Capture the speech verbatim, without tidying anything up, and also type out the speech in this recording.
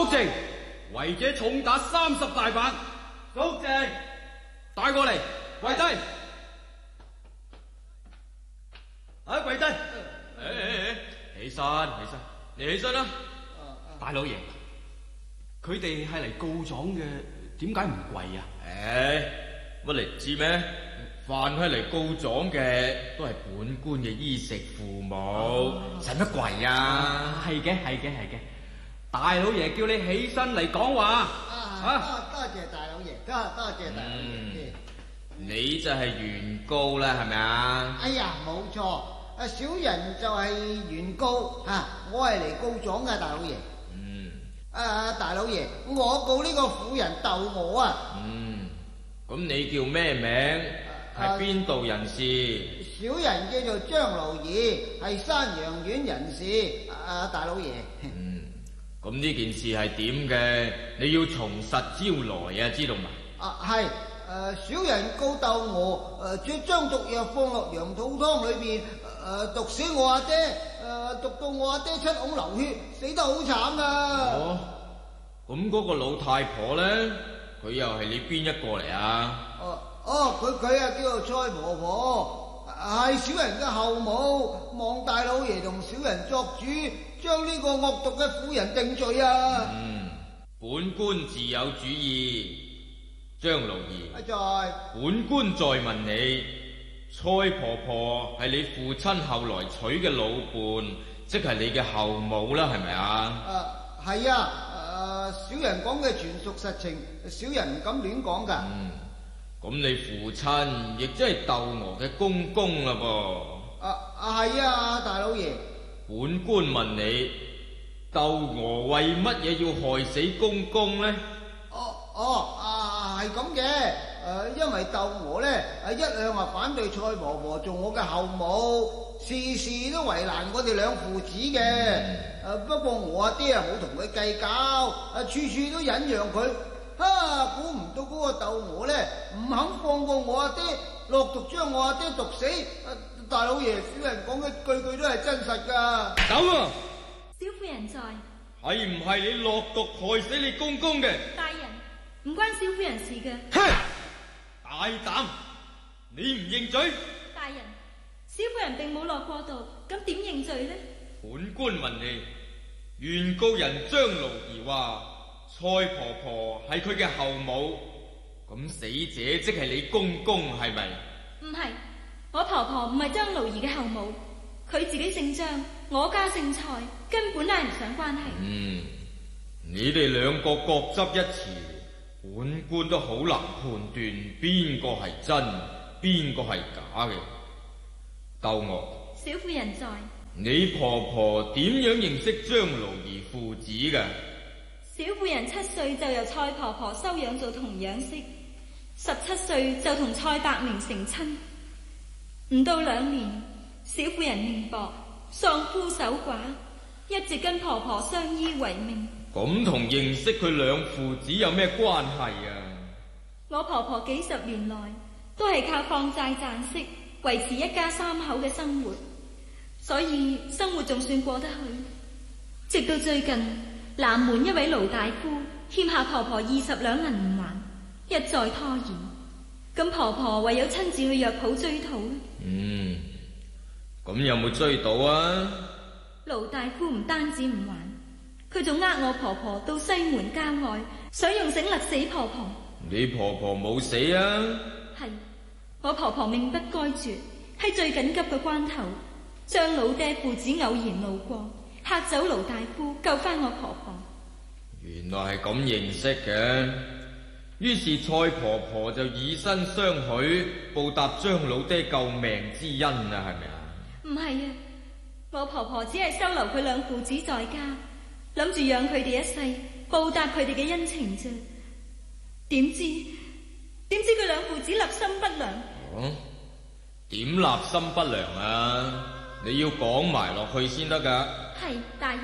正，違者重打三十大板。 肅靜， 帶過嚟，跪低。 啊，跪低。誒誒誒， 起身，起身，你起身啦。大老爺，佢哋係嚟告狀嘅，點解唔跪啊？ 誒，乜你唔知咩？凡係嚟告狀嘅，都係本官嘅衣食父母，使乜跪啊？ 係嘅，係嘅，係嘅。大老爺叫你起身嚟講話。 啊，多多謝大老爺，多多謝大老爺。 你就係原告啦，係咪啊？ 哎呀，冇錯，啊小人就係原告啊，我係嚟告狀嘅，大老爺。 嗯。 啊，大老爺，我告呢個婦人鬥我啊。 嗯，咁你叫咩名？係邊度人士？ 小人叫做張勞儀，係山陽縣人士。啊，大老爺。 嗯，咁呢件事係點嘅？你要從實招來啊，知道嘛？ 啊，係。誒、呃，小人告鬥我，誒，將將毒藥放落羊肚湯裏邊，誒、呃，毒死我阿爹，誒、呃，毒到我阿爹七孔流血，死得好慘噶。 哦，咁嗰個老太婆咧，佢又係你邊一個嚟啊？ 哦哦，佢佢啊叫做蔡婆婆，係小人嘅後母，望大老爺同小人作主，將呢個惡毒嘅婦人定罪啊。 嗯，本官自有主意。張勞儀， 在本官再問你，蔡婆婆係你父親後來娶嘅老伴，即係你嘅後母啦，係咪啊？ 誒，係啊，誒，小人講嘅全屬實情，小人唔敢亂講噶。 嗯，咁你父親亦即係竇娥嘅公公啦噃。 啊啊係啊，大老爺。 本官問你，竇娥為乜嘢要害死公公呢？ 哦哦啊，係咁嘅，誒、呃，因為竇娥咧，誒，一向啊反對蔡婆婆做我嘅後母，事事都為難我哋兩父子嘅。誒、嗯呃，不過我阿爹啊冇同佢計較，誒，處處都忍讓佢。哈，估唔到嗰個竇娥咧唔肯放過我阿爹，落毒將我阿爹毒死。呃、大老爺，小人講嘅句句都係真實噶。 走啊！ 小婦人在。 係唔係你落毒害死你公公嘅？ 大人，唔關小婦人事嘅。 哼！大膽！你唔認罪？ 大人，小婦人並冇落過毒，咁點認罪呢？ 本官問你，原告人張勞儀話蔡婆婆係佢嘅後母，咁死者即係你公公係咪？ 唔係，我婆婆唔係張勞儀嘅後母，佢自己姓張，我家姓蔡，根本拉唔上關係。嗯， 你哋兩個各執一詞，本官都好難判斷邊個係真，邊個係假嘅。竇娥， 小婦人在。 你婆婆點樣認識張勞儀父子嘅？ 小婦人七歲就由蔡婆婆收養做童養媳，十七歲就同蔡伯明成親。唔到兩年，小婦人命薄，喪夫守寡，一直跟婆婆相依為命。 咁同認識佢兩父子有咩關係啊？ 我婆婆幾十年來都係靠放債賺息維持一家三口嘅生活，所以生活仲算過得去。直到最近，南門一位盧大夫欠下婆婆二十兩銀唔還，一再拖延，咁婆婆唯有親自去藥鋪追討。 嗯，咁有冇追到啊？ 盧大夫唔單止唔還，佢仲呃我婆婆到西門郊外，想用繩勒死婆婆。 你婆婆冇死啊？ 係，我婆婆命不該絕，喺最緊急嘅關頭，張老爹父子偶然路過，嚇走盧大夫，救翻我婆婆。 原來係咁認識嘅，於是蔡婆婆就以身相許，報答張老爹救命之恩啊，係咪啊？ 唔係啊，我婆婆只係收留佢兩父子在家，諗住養佢哋一世，報答佢哋嘅恩情啫。點知點知佢兩父子立心不良。 哦，點立心不良啊？你要講埋落去先得噶。 係，大人。